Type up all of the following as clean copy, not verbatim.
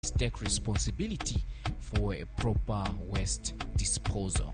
take responsibility for a proper waste disposal.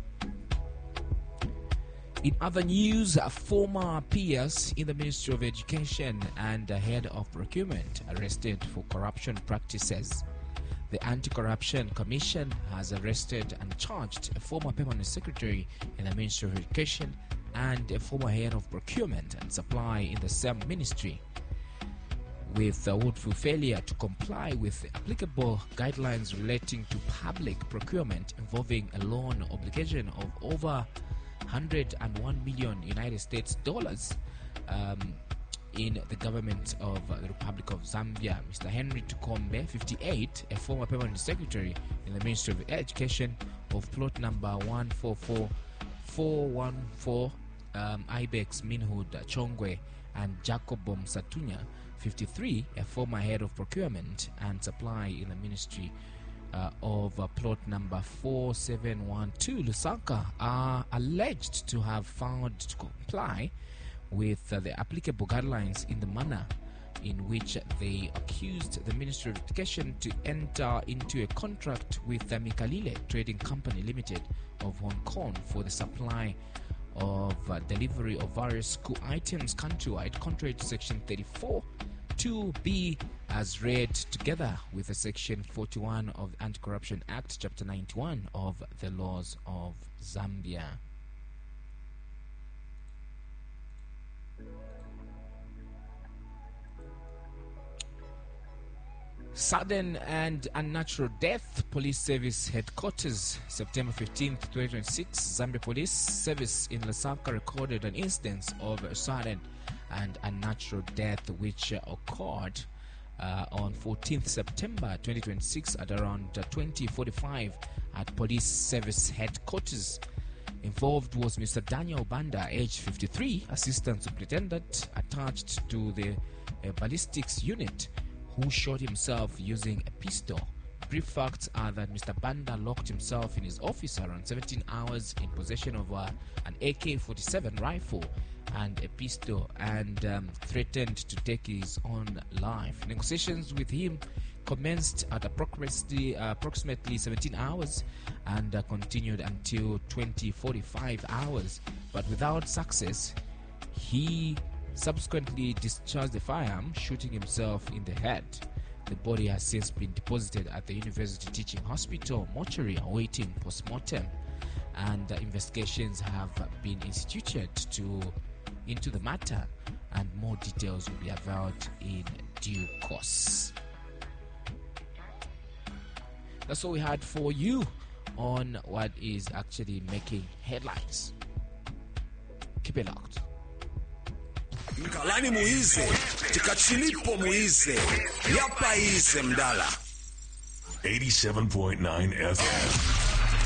In other news, former peers in the Ministry of Education and head of procurement arrested for corruption practices. The Anti-Corruption Commission has arrested and charged a former permanent secretary in the Ministry of Education and a former head of procurement and supply in the same ministry, with woeful failure to comply with the applicable guidelines relating to public procurement involving a loan obligation of over 101 million United States dollars in the government of the Republic of Zambia. Mr. Henry Tukombe, 58, a former permanent secretary in the Ministry of Education of plot number 144414, Ibex Minhood Chongwe, and Jacob Satunya, 53, a former head of procurement and supply in the Ministry of plot number 4712 Lusaka, are alleged to have failed to comply with the applicable guidelines in the manner in which they accused the Ministry of Education to enter into a contract with the Mikalile Trading Company Limited of Hong Kong for the supply of delivery of various school items countrywide, contrary to Section 34 2B as read together with the Section 41 of the Anti-Corruption Act, Chapter 91 of the laws of Zambia. Sudden and unnatural death. Police Service Headquarters, September 15th, 2026. Zambia Police Service in Lusaka recorded an instance of a sudden and unnatural death which occurred on 14th September 2026 at around 20:45 at Police Service Headquarters. Involved was Mr. Daniel Banda, age 53, Assistant Superintendent attached to the ballistics unit, who shot himself using a pistol. Brief facts are that Mr. Banda locked himself in his office around 17 hours in possession of an AK-47 rifle and a pistol, and threatened to take his own life. Negotiations with him commenced at approximately 17 hours and continued until 20:45 hours, but without success. He subsequently discharged the firearm, shooting himself in the head. The body has since been deposited at the University Teaching Hospital mortuary awaiting post-mortem, and investigations have been instituted into the matter, and more details will be availed in due course. That's all we had for you on what is actually making headlines. Keep it locked. Mkalani muize, tikachilipo muize, yapa ize mdala. 87.9 FM.